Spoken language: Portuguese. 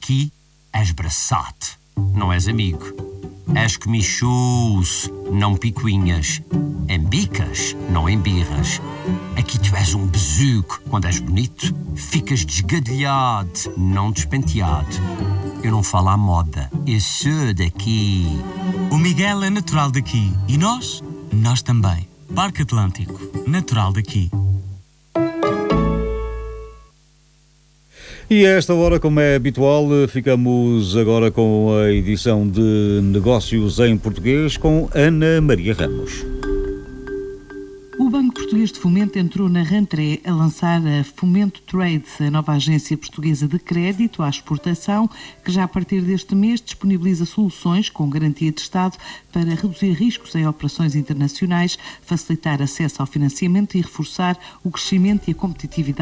Aqui és braçate, não és amigo. És comichus, não picuinhas. Embicas, não embirras. Aqui tu és um besuco. Quando és bonito, ficas desgadelhado, não despenteado. Eu não falo à moda, eu sou daqui. O Miguel é natural daqui. E nós? Nós também. Parque Atlântico, natural daqui. E a esta hora, como é habitual, ficamos agora com a edição de Negócios em Português com Ana Maria Ramos. O Banco Português de Fomento entrou na Rantré a lançar a Fomento Trade, a nova agência portuguesa de crédito à exportação, que já a partir deste mês disponibiliza soluções com garantia de Estado para reduzir riscos em operações internacionais, facilitar acesso ao financiamento e reforçar o crescimento e a competitividade